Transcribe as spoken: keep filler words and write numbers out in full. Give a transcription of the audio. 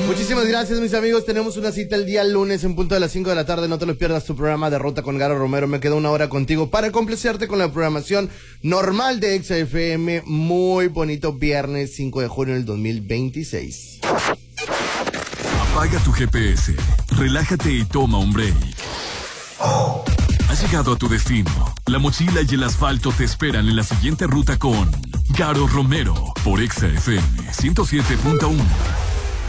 Muchísimas gracias, mis amigos. Tenemos una cita el día lunes en punto de las cinco de la tarde. No te lo pierdas, tu programa de Ruta con Garo Romero. Me queda una hora contigo para complacerte con la programación normal de Exa F M. Muy bonito viernes cinco de junio del dos mil veintiséis. Apaga tu G P S, relájate y toma un break. Has llegado a tu destino. La mochila y el asfalto te esperan en la siguiente ruta con Garo Romero por Exa F M ciento siete punto uno.